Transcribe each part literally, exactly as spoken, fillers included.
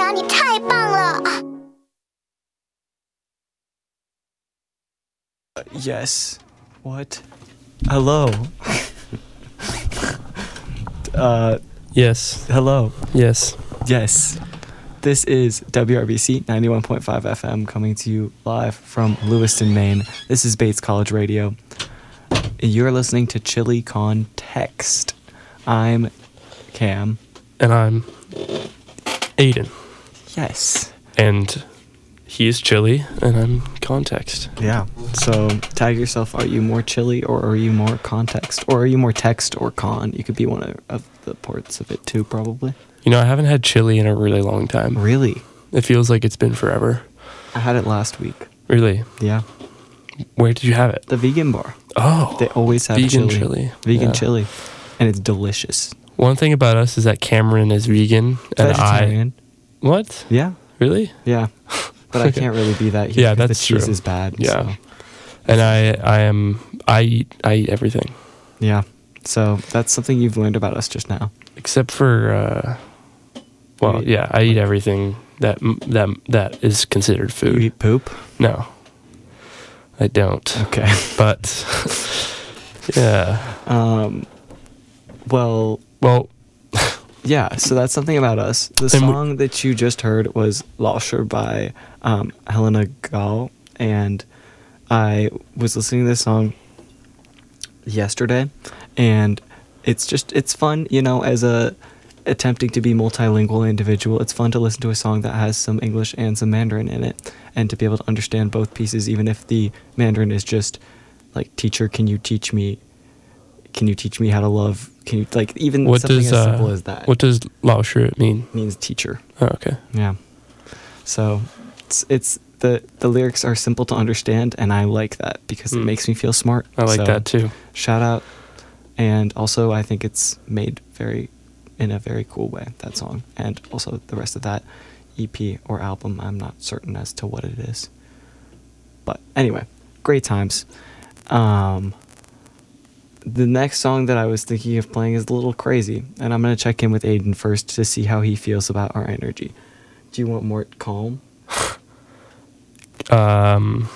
长，你太棒了。 Yes. What? Hello. uh, Yes. hello. Yes. Yes. This is W R B C ninety-one point five F M coming to you live from Lewiston, Maine. This is Bates College Radio. You're listening to Chili Context. I'm Cam. And I'm Aiden. Yes. And he is Chili, and I'm Context. Yeah. So tag yourself. Are you more chili or are you more context? Or are you more text or con? You could be one of, of the parts of it too, probably. You know, I haven't had chili in a really long time. Really? It feels like it's been forever. I had it last week. Really? Yeah. Where did you have it? The vegan bar. Oh. They always have vegan chili. chili. Vegan Yeah. chili. And it's delicious. One thing about us is that Cameron is vegan. And Vegetarian. I... What? Yeah. Really? Yeah. But I Okay. can't really be that here. Yeah, 'cause that's the cheese true. is bad. Yeah. So. And I, I am, I eat, I eat everything. Yeah. So that's something you've learned about us just now. Except for, uh, well, You eat- yeah, I eat everything that, that, that is considered You food. eat poop? No, I don't. Okay. But, yeah. Um. Well, Well, yeah, so that's something about us. The And we- song that you just heard was Lauscher by um, Helena Gall, and I was listening to this song yesterday, and it's just, it's fun, you know, as a attempting to be multilingual individual, it's fun to listen to a song that has some English and some Mandarin in it, and to be able to understand both pieces, even if the Mandarin is just like, teacher, can you teach me, can you teach me how to love, can you, like, even what something does, as simple uh, as that what does Lauscher mean? means teacher. Oh, okay. Yeah. So it's, it's the the lyrics are simple to understand, and I like that because it Mm. makes me feel smart. I like So, that too. Shout out. And also I think it's made very in a very cool way, that song. And also the rest of that E P or album, I'm not certain as to what it is. But anyway, great times. Um The next song that I was thinking of playing is a little crazy, and I'm going to check in with Aiden first to see how he feels about our energy. Do you want more calm? Um,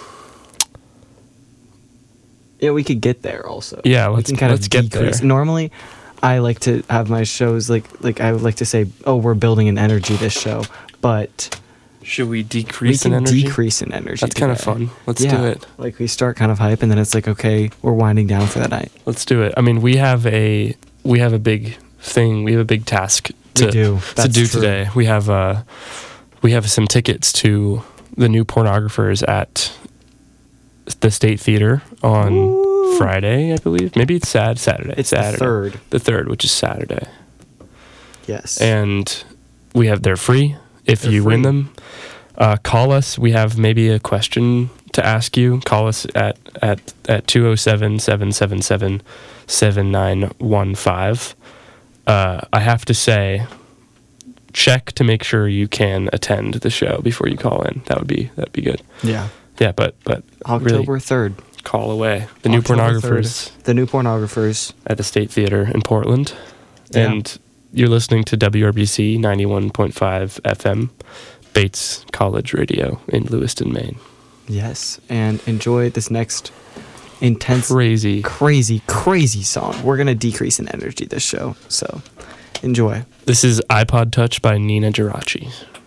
Yeah, we could get there also. Yeah, We let's- can kind let's of get decrease. there. Normally, I like to have my shows like like I would like to say, oh, we're building an energy this show, but should we we decrease can in energy? decrease in energy. That's kind of today. fun. Let's yeah, do it. Like we start kind of hype, and then it's like, okay, we're winding down for the night. Let's do it. I mean, we have a we have a big thing. We have a big task to We do. to That's do true. today. We have uh we have some tickets to the New Pornographers at the State Theater on Woo. Friday, I believe. Maybe it's sad Saturday. It's Saturday. the third. The third, which is Saturday. Yes. And we have they're free if They're you free. win them. Uh, call us. We have maybe a question to ask you. Call us at at at two oh seven, seven seven seven, seven nine one five. Uh, I have to say, check to make sure you can attend the show before you call in. That would be that'd be good. yeah. Yeah, but but really October third. call away. The New October Pornographers third. The New Pornographers. at the State Theater in Portland. Yeah. And you're listening to W R B C ninety-one point five F M, Bates College Radio in Lewiston, Maine. Yes. And enjoy this next intense, Crazy. crazy, crazy song. We're going to decrease in energy this show. So enjoy. This is iPod Touch by Nina Geraci.